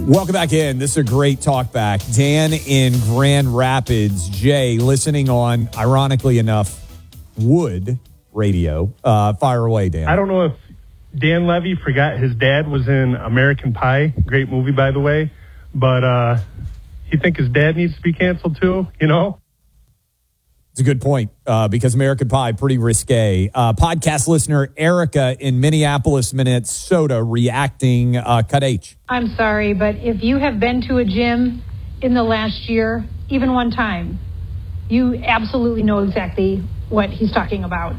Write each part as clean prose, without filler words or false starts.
Welcome back in. This is a great talk back. Dan in Grand Rapids. Jay, listening on, ironically enough, Wood Radio. Fire away, Dan. I don't know if Dan Levy forgot his dad was in American Pie. Great movie, by the way. But you think his dad needs to be canceled too, you know? It's a good point because American Pie, pretty risque. Podcast listener Erica in Minneapolis, Minnesota, reacting. Cut H. I'm sorry, but if you have been to a gym in the last year, even one time, you absolutely know exactly what he's talking about.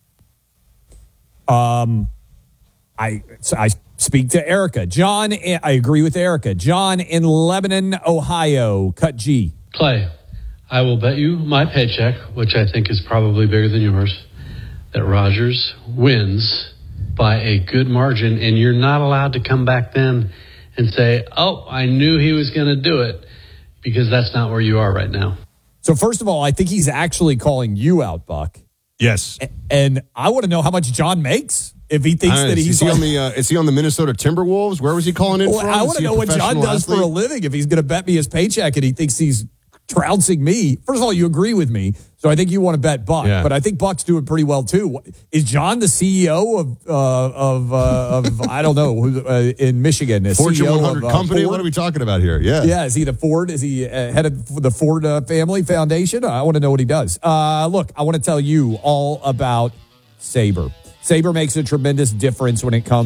I speak to Erica. John, I agree with Erica. John in Lebanon, Ohio. Cut G. Clay, I will bet you my paycheck, which I think is probably bigger than yours, that Rodgers wins by a good margin, and you're not allowed to come back then and say, oh, I knew he was going to do it, because that's not where you are right now. So first of all, I think he's actually calling you out, Buck. Yes. And I want to know how much John makes if he thinks that he's is he on the Minnesota Timberwolves? Where was he calling in from? I want to know what John does for a living if he's going to bet me his paycheck and he thinks he's trouncing me. First of all, you agree with me, so I think you want to bet Buck. Yeah. But I think Buck's doing pretty well too. Is John the CEO of I don't know in Michigan? Fortune CEO 100 company. Ford? What are we talking about here? Yeah, yeah. Is he the Ford? Is he head of the Ford family foundation? I want to know what he does. Look, I want to tell you all about Sabre. Sabre makes a tremendous difference when it comes